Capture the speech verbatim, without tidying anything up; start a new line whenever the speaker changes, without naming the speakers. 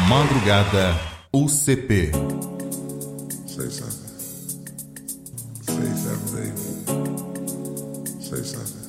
Madrugada U C P.
Say something. Say something, baby. Say something.